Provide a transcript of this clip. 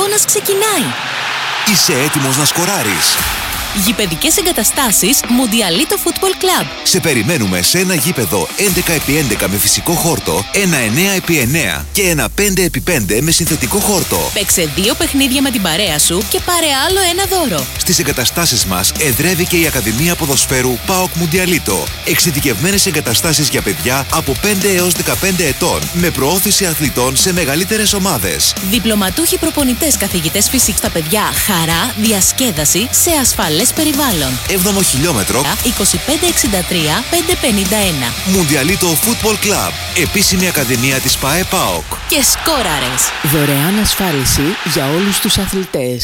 αγώνας ξεκινάει. Είσαι έτοιμος να σκοράρεις? Γηπεδικές εγκαταστάσεις Mundialito Football Club. Σε περιμένουμε σε ένα γήπεδο 11x11 με φυσικό χόρτο, ένα 9x9 και ένα 5x5 με συνθετικό χόρτο. Παίξε 2 παιχνίδια με την παρέα σου και πάρε άλλο ένα δώρο. Στις εγκαταστάσεις μας εδρεύει και η Ακαδημία Ποδοσφαίρου ΠΑΟΚ Mundialito. Εξειδικευμένες εγκαταστάσεις για παιδιά από 5 έως 15 ετών, με προώθηση αθλητών σε μεγαλύτερες ομάδες. Διπλωματούχοι προπονητές καθηγητές φυσικής στα παιδιά, χαρά, διασκέδαση σε ασφαλές περιβάλλον. 7ο χιλιόμετρο 2563 551. Mundialito Football Club. Επίσημη ακαδημία της ΠΑΕ ΠΑΟΚ. Και σκόραρες! Δωρεάν ασφάλιση για όλους τους αθλητές.